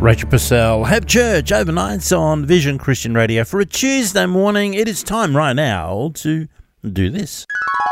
Rachel Purcell, Have Church overnights on Vision Christian Radio. For a Tuesday morning, it is time right now to do this.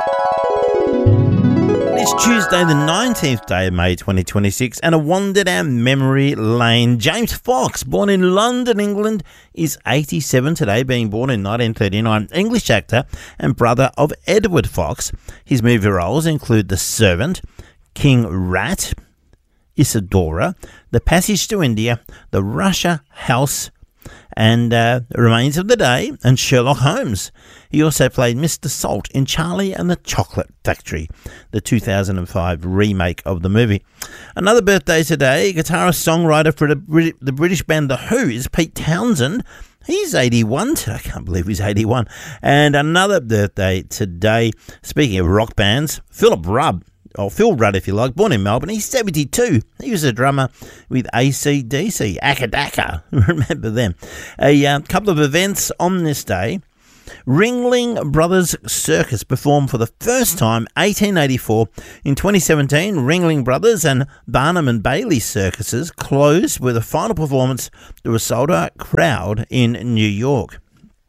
It's Tuesday, the 19th day of May 2026, and a wander down memory lane. James Fox, born in London, England, is 87 today, being born in 1939. English actor and brother of Edward Fox. His movie roles include The Servant, King Rat, Isadora, The Passage to India, The Russia House, and Remains of the Day, and Sherlock Holmes. He also played Mr. Salt in Charlie and the Chocolate Factory, the 2005 remake of the movie. Another birthday today, guitarist-songwriter for the British band The Who is Pete Townsend. He's 81 today. I can't believe he's 81. And another birthday today, speaking of rock bands, Phil Rudd, if you like, born in Melbourne. He's 72. He was a drummer with AC/DC, Akadaka. Remember them. A couple of events on this day. Ringling Brothers Circus performed for the first time 1884. In 2017, Ringling Brothers and Barnum and Bailey circuses closed with a final performance to a sold-out crowd in New York.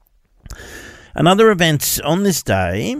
Another event on this day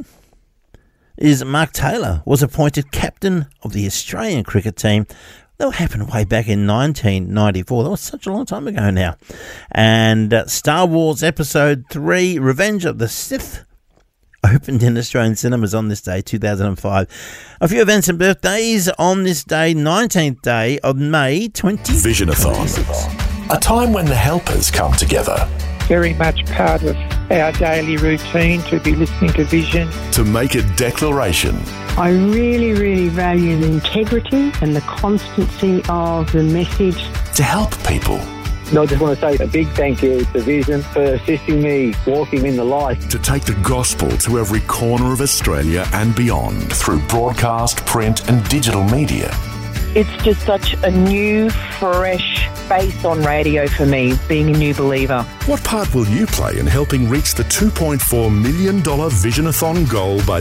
is Mark Taylor was appointed captain of the Australian cricket team. That happened way back in 1994. That was such a long time ago now. And Star Wars Episode 3, Revenge of the Sith, opened in Australian cinemas on this day, 2005. A few events and birthdays on this day, 19th day of May 2026. Visionathon, a time when the helpers come together. Very much part of our daily routine to be listening to Vision. To make a declaration. I really, really value the integrity and the constancy of the message. To help people. I just want to say a big thank you to Vision for assisting me walking in the light. To take the gospel to every corner of Australia and beyond through broadcast, print and digital media. It's just such a new, fresh face on radio for me, being a new believer. What part will you play in helping reach the $2.4 million Visionathon goal by